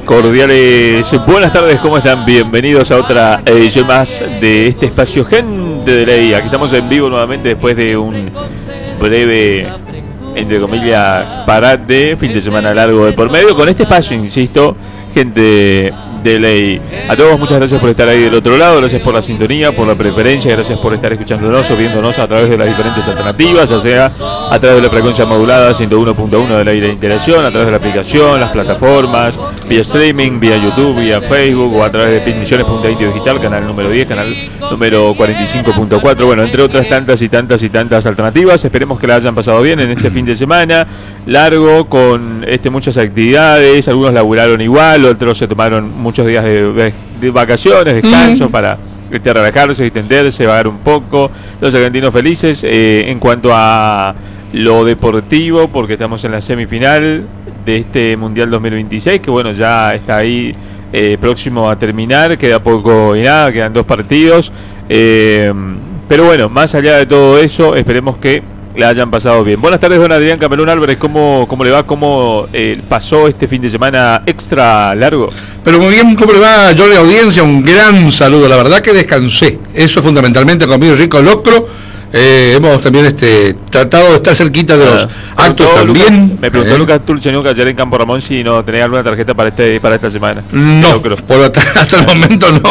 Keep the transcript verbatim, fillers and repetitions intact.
Cordiales, buenas tardes, ¿cómo están? Bienvenidos a otra edición más de este espacio Gente de Ley. Aquí estamos en vivo nuevamente después de un breve, entre comillas, parate, fin de semana largo de por medio, con este espacio, insisto, Gente de Ley. A todos muchas gracias por estar ahí del otro lado, gracias por la sintonía, por la preferencia, gracias por estar escuchándonos o viéndonos a través de las diferentes alternativas, ya sea a través de la frecuencia modulada ciento uno punto uno del aire de interacción, a través de la aplicación, las plataformas, vía streaming, vía YouTube, vía Facebook o a través de pitmisiones punto i t digital, canal número diez, canal número cuarenta y cinco punto cuatro, bueno, entre otras tantas y tantas y tantas alternativas. Esperemos que la hayan pasado bien en este fin de semana largo, con este muchas actividades, algunos laburaron igual, otros se tomaron muchos días de, de vacaciones, descanso, mm. para este, relajarse, distenderse, vagar un poco. Los argentinos felices eh, en cuanto a lo deportivo, porque estamos en la semifinal de este Mundial dos mil veintiséis, que bueno, ya está ahí eh, próximo a terminar, queda poco y nada, quedan dos partidos, eh, pero bueno, más allá de todo eso, esperemos que la hayan pasado bien. Buenas tardes, don Adrián Camerún Álvarez, ¿cómo, cómo le va? ¿Cómo eh, pasó este fin de semana extra largo? Pero muy bien, ¿cómo le va, Jordi, audiencia? Un gran saludo, la verdad que descansé, eso fundamentalmente, conmigo rico locro. Eh, hemos también este, tratado de estar cerquita de los ah, actos también. Lucas, me preguntó eh. Lucas Tulchenuca ayer en Campo Ramón si no tenía alguna tarjeta para este para esta semana. No, por hasta, hasta el momento no.